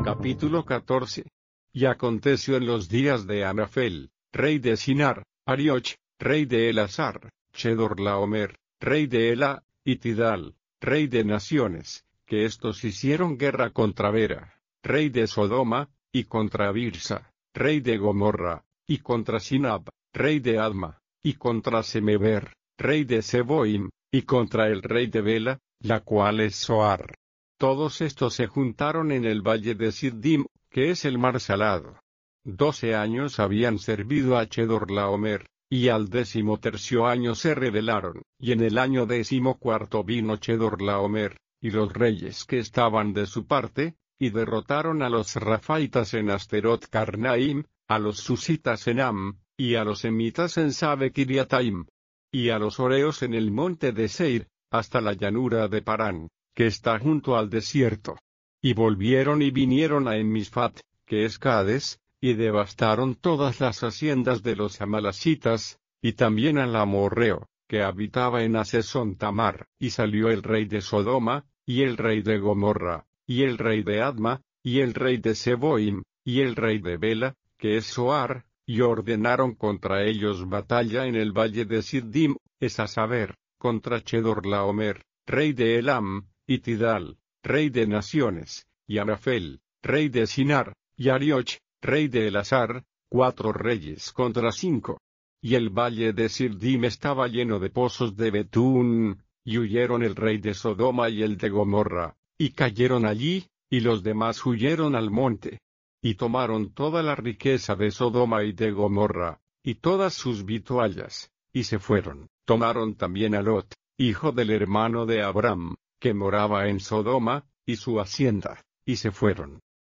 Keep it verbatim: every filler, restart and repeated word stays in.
Capítulo catorce. Y aconteció en los días de Amrafel, rey de Sinar, Arioch, rey de Elasar, Chedorlaomer, rey de Ela, y Tidal, rey de naciones, que estos hicieron guerra contra Bera, rey de Sodoma, y contra Birsa, rey de Gomorra, y contra Sinab, rey de Adma, y contra Semeber, rey de Seboim, y contra el rey de Bela, la cual es Zoar. Todos estos se juntaron en el valle de Siddim, que es el mar salado. Doce años habían servido a Chedorlaomer, y al décimo tercio año se rebelaron, y en el año décimo cuarto vino Chedorlaomer, y los reyes que estaban de su parte, y derrotaron a los Rafaitas en Asterot Carnaim, a los Susitas en Am, y a los Emitas en Sabe Kiriataim, y a los Oreos en el monte de Seir, hasta la llanura de Parán, que está junto al desierto. Y volvieron y vinieron a Enmisfat, que es Cades, y devastaron todas las haciendas de los amalecitas, y también al amorreo, que habitaba en Asesón Tamar, y salió el rey de Sodoma, y el rey de Gomorra, y el rey de Adma, y el rey de Seboim, y el rey de Bela, que es Zoar, y ordenaron contra ellos batalla en el valle de Siddim, es a saber, contra Chedorlaomer, rey de Elam, y Tidal, rey de naciones, y Amrafel, rey de Sinar, y Arioch, rey de Elasar, cuatro reyes contra cinco. Y el valle de Siddim estaba lleno de pozos de betún, y huyeron el rey de Sodoma y el de Gomorra, y cayeron allí, y los demás huyeron al monte. Y tomaron toda la riqueza de Sodoma y de Gomorra, y todas sus vituallas, y se fueron. Tomaron también a Lot, hijo del hermano de Abram, que moraba en Sodoma, y su hacienda, y se fueron.